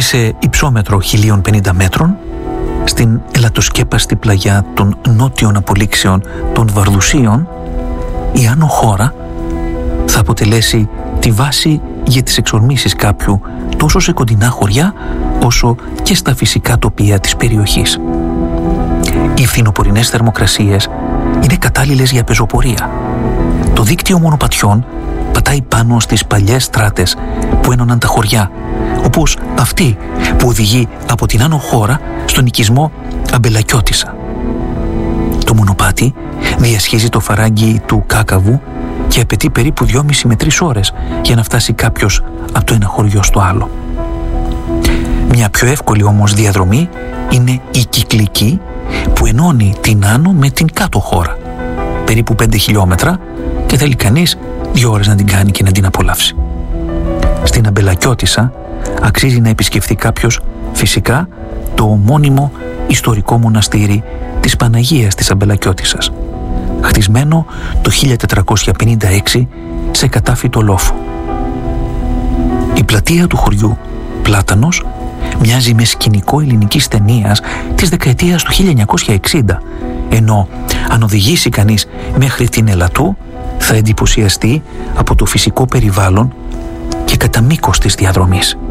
σε υψόμετρο 1050 μέτρων, στην ελαττοσκέπαστη πλαγιά των νότιων απολύξεων των Βαρδουσίων, η Άνω Χώρα θα αποτελέσει τη βάση για τις εξορμήσεις κάποιου τόσο σε κοντινά χωριά όσο και στα φυσικά τοπία της περιοχής. Οι φθινοπορεινές θερμοκρασίες είναι κατάλληλες για πεζοπορία. Το δίκτυο μονοπατιών πατάει πάνω στις παλιές στράτες που ένωναν τα χωριά, όπως αυτή που οδηγεί από την Άνω Χώρα στον οικισμό Αμπελακιώτισσα. Το μονοπάτι διασχίζει το φαράγγι του Κάκαβου και απαιτεί περίπου 2,5 με 3 ώρες για να φτάσει κάποιος από το ένα χωριό στο άλλο. Μια πιο εύκολη όμως διαδρομή είναι η Κυκλική, που ενώνει την Άνω με την Κάτω Χώρα, περίπου 5 χιλιόμετρα, και θέλει κανείς 2 ώρες να την κάνει και να την απολαύσει. Στην Αμπελακιώτισσα αξίζει να επισκεφθεί κάποιος φυσικά το ομώνυμο ιστορικό μοναστήρι της Παναγίας της Αμπελακιώτισσας, χτισμένο το 1456 σε κατάφυτο λόφο. Η πλατεία του χωριού Πλάτανος μοιάζει με σκηνικό ελληνικής ταινίας της δεκαετίας του 1960, ενώ αν οδηγήσει κανείς μέχρι την Ελαττού θα εντυπωσιαστεί από το φυσικό περιβάλλον και κατά μήκος της διαδρομής.